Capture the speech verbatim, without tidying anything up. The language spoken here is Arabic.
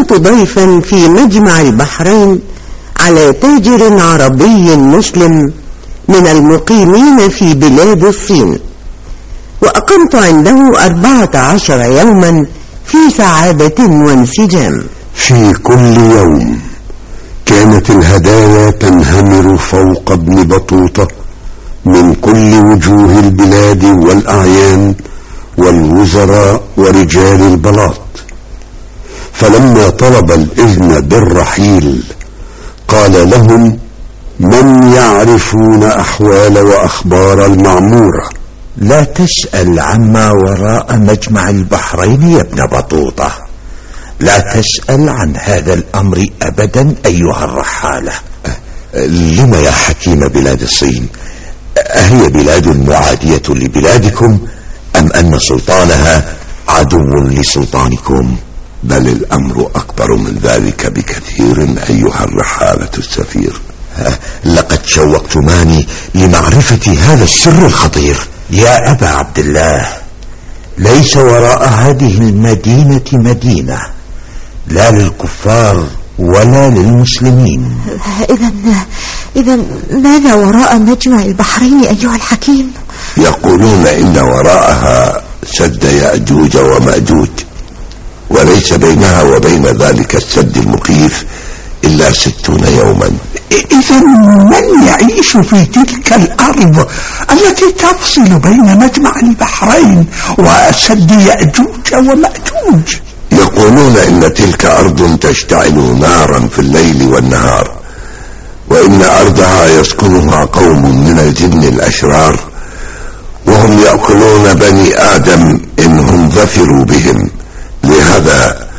كنت ضيفا في مجمع البحرين على تاجر عربي مسلم من المقيمين في بلاد الصين، وأقمت عنده أربعة عشر يوما في سعادة وانسجام. في كل يوم كانت الهدايا تنهمر فوق ابن بطوطة من كل وجوه البلاد والأعيان والوزراء ورجال البلاط. فلما طلب الإذن بالرحيل قال لهم: من يعرفون أحوال وأخبار المعمورة؟ لا تسأل عما وراء مجمع البحرين يا ابن بطوطة، لا تسأل عن هذا الأمر أبدا أيها الرحالة. لما يا حكيم بلاد الصين؟ أهي بلاد معادية لبلادكم أم أن سلطانها عدو لسلطانكم؟ بل الأمر أكبر من ذلك بكثير أيها الرحالة السفير. لقد شوقتماني لمعرفة هذا السر الخطير. يا أبا عبد الله، ليس وراء هذه المدينة مدينة، لا للكفار ولا للمسلمين. إذا إذا ماذا وراء مجمع البحرين أيها الحكيم؟ يقولون إن وراءها سد يأجوج ومأجوج، وليس بينها وبين ذلك السد المخيف إلا ستون يوما. إذا من يعيش في تلك الأرض التي تفصل بين مجمع البحرين وسد يأجوج ومأجوج؟ يقولون إن تلك أرض تشتعل نارا في الليل والنهار، وإن أرضها يسكنها قوم من الجن الأشرار، وهم يأكلون بني آدم إنهم ظفروا بهم، لهذا